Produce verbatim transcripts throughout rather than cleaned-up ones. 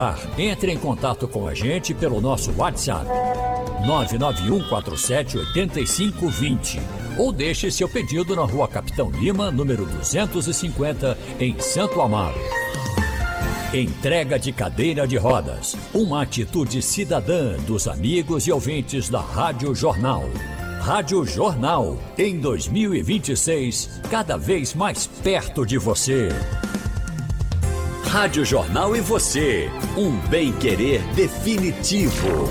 Entre em contato com a gente pelo nosso WhatsApp nove nove um quatro sete oito cinco dois zero ou deixe seu pedido na Rua Capitão Lima, número duzentos e cinquenta, em Santo Amaro. Entrega de cadeira de rodas, uma atitude cidadã dos amigos e ouvintes da Rádio Jornal. Rádio Jornal, em dois mil e vinte e seis, cada vez mais perto de você. Rádio Jornal e você, um bem-querer definitivo.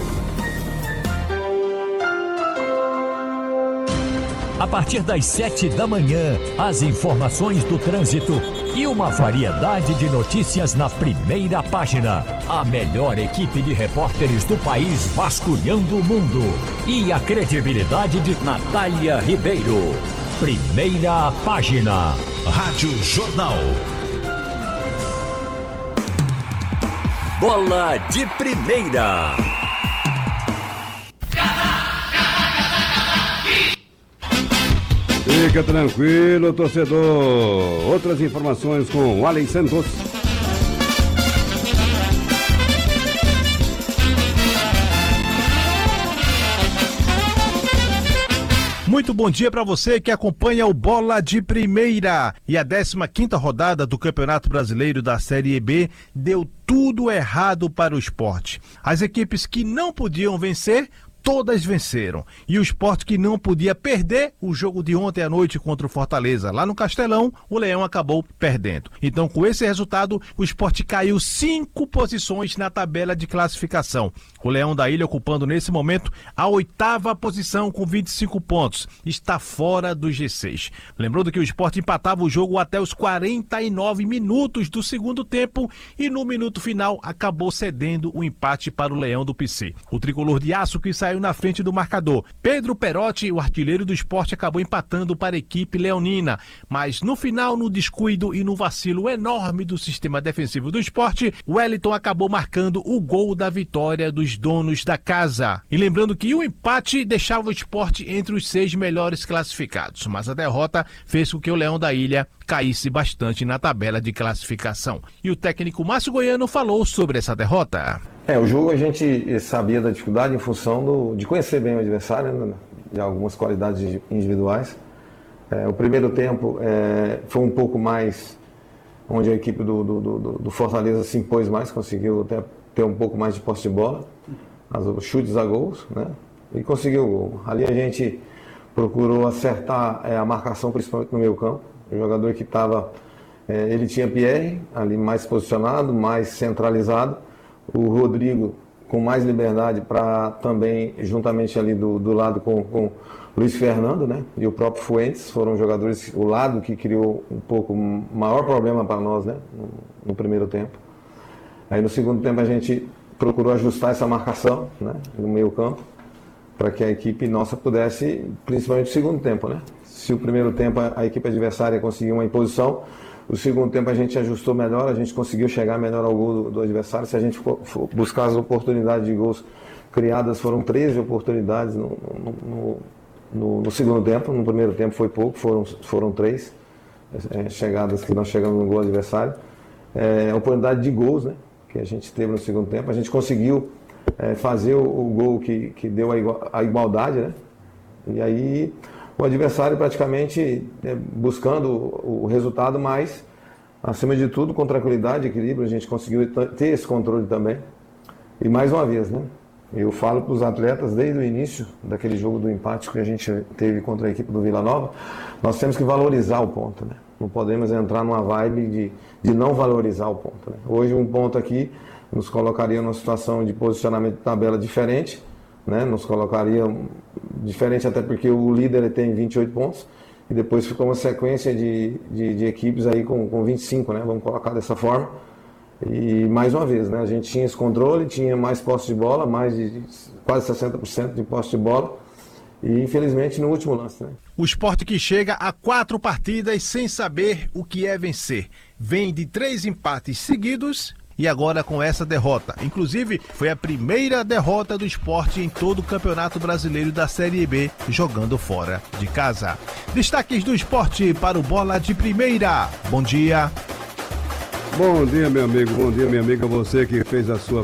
A partir das sete da manhã, as informações do trânsito e uma variedade de notícias na primeira página. A melhor equipe de repórteres do país vasculhando o mundo. E a credibilidade de Natália Ribeiro. Primeira página. Rádio Jornal. Bola de primeira. Fica tranquilo, torcedor. Outras informações com o Alen Santos. Muito bom dia para você que acompanha o Bola de Primeira. E a décima quinta rodada do Campeonato Brasileiro da Série B deu tudo errado para o Sport. As equipes que não podiam vencer, todas venceram. E o Sport que não podia perder, o jogo de ontem à noite contra o Fortaleza, lá no Castelão, o Leão acabou perdendo. Então, com esse resultado, o Sport caiu cinco posições na tabela de classificação. O Leão da Ilha ocupando nesse momento a oitava posição com vinte e cinco pontos. Está fora do G seis. Lembrando que o Sport empatava o jogo até os quarenta e nove minutos do segundo tempo e no minuto final acabou cedendo o empate para o Leão do P C. O tricolor de aço que saiu na frente do marcador. Pedro Perotti, o artilheiro do Sport, acabou empatando para a equipe leonina. Mas no final, no descuido e no vacilo enorme do sistema defensivo do Sport, o Wellington acabou marcando o gol da vitória dos donos da casa. E lembrando que o empate deixava o Sport entre os seis melhores classificados. Mas a derrota fez com que o Leão da Ilha caísse bastante na tabela de classificação. E o técnico Márcio Goiano falou sobre essa derrota. É, o jogo a gente sabia da dificuldade em função do, de conhecer bem o adversário, né, de algumas qualidades individuais. É, o primeiro tempo é, foi um pouco mais, onde a equipe do, do, do, do Fortaleza se impôs mais, conseguiu ter, ter um pouco mais de posse de bola, as chutes a gols, né, e conseguiu o gol. Ali a gente procurou acertar é, a marcação, principalmente no meio campo. O jogador que estava, é, ele tinha Pierre ali mais posicionado, mais centralizado. O Rodrigo com mais liberdade para também, juntamente ali do, do lado com o Luiz Fernando, né? E o próprio Fuentes, foram jogadores, o lado que criou um pouco maior problema para nós, né? No, no primeiro tempo. Aí no segundo tempo a gente procurou ajustar essa marcação, né? No meio campo, para que a equipe nossa pudesse, principalmente no segundo tempo, né? Se o primeiro tempo a, a equipe adversária conseguiu uma imposição, o segundo tempo a gente ajustou melhor, a gente conseguiu chegar melhor ao gol do, do adversário. Se a gente for, for buscar as oportunidades de gols criadas, foram treze oportunidades no, no, no, no segundo tempo. No primeiro tempo foi pouco, foram, foram três é, chegadas que nós chegamos no gol adversário. É, oportunidade de gols, né, que a gente teve no segundo tempo. A gente conseguiu é, fazer o, o gol que, que deu a, igual, a igualdade, né? E aí o adversário praticamente é, buscando o, o resultado, mas acima de tudo com tranquilidade, equilíbrio, a gente conseguiu ter esse controle também. E mais uma vez, né, eu falo para os atletas desde o início daquele jogo do empate que a gente teve contra a equipe do Vila Nova, nós temos que valorizar o ponto, né? Não podemos entrar numa vibe de, de não valorizar o ponto, né? Hoje um ponto aqui nos colocaria numa situação de posicionamento de tabela diferente, né? Nos colocaria diferente até porque o líder tem vinte e oito pontos e depois ficou uma sequência de, de, de equipes aí com, com vinte e cinco, né? Vamos colocar dessa forma. E mais uma vez, né? A gente tinha esse controle, tinha mais posse de bola, mais de, de quase sessenta por cento de posse de bola e infelizmente no último lance, né? O Sport que chega a quatro partidas sem saber o que é vencer. Vem de três empates seguidos e agora com essa derrota. Inclusive, foi a primeira derrota do Sport em todo o Campeonato Brasileiro da Série B, jogando fora de casa. Destaques do Sport para o Bola de Primeira. Bom dia. Bom dia, meu amigo. Bom dia, minha amiga. Você que fez a sua